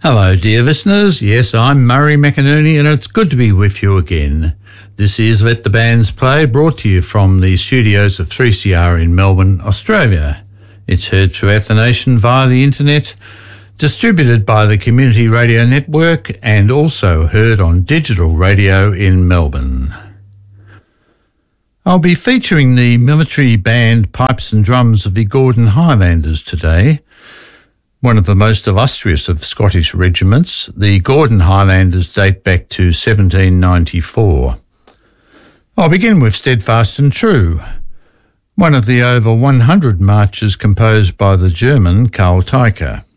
Hello, dear listeners. Yes, I'm Murray McInerney, and it's good to be with you again. This is Let the Bands Play, brought to you from the studios of 3CR in Melbourne, Australia. It's heard throughout the nation via the internet, distributed by the Community Radio Network, and also heard on digital radio in Melbourne. I'll be featuring the military band Pipes and Drums of the Gordon Highlanders today. One of the most illustrious of Scottish regiments, the Gordon Highlanders date back to 1794. I'll begin with Steadfast and True, one of the over 100 marches composed by the German Karl Teicher.